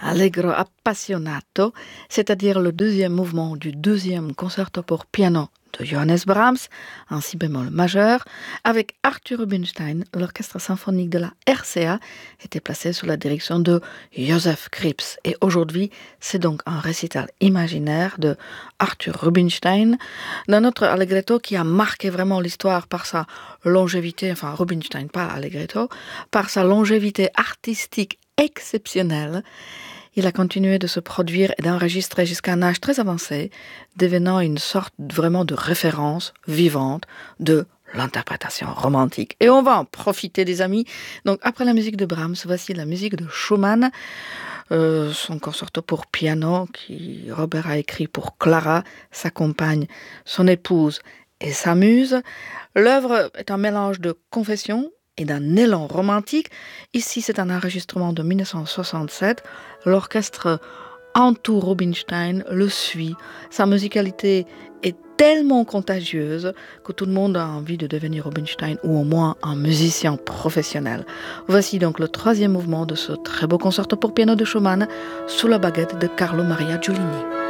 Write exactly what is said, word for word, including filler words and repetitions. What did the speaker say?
Allegro appassionato, c'est-à-dire le deuxième mouvement du deuxième concerto pour piano de Johannes Brahms, en si bémol majeur, avec Arthur Rubinstein. L'orchestre symphonique de la R C A était placé sous la direction de Joseph Krips. Et aujourd'hui, c'est donc un récital imaginaire de Arthur Rubinstein, d'un autre allegretto qui a marqué vraiment l'histoire par sa longévité, enfin Rubinstein, pas allegretto, par sa longévité artistique exceptionnelle. Il a continué de se produire et d'enregistrer jusqu'à un âge très avancé, devenant une sorte vraiment de référence vivante de l'interprétation romantique. Et on va en profiter, les amis. Donc, après la musique de Brahms, voici la musique de Schumann, euh, son concerto pour piano, qui Robert a écrit pour Clara, sa compagne, son épouse et sa muse. L'œuvre est un mélange de confession et d'un élan romantique. Ici, c'est un enregistrement de dix-neuf cent soixante-sept. L'orchestre entoure Rubinstein, le suit. Sa musicalité est tellement contagieuse que tout le monde a envie de devenir Rubinstein ou au moins un musicien professionnel. Voici donc le troisième mouvement de ce très beau concerto pour piano de Schumann sous la baguette de Carlo Maria Giulini.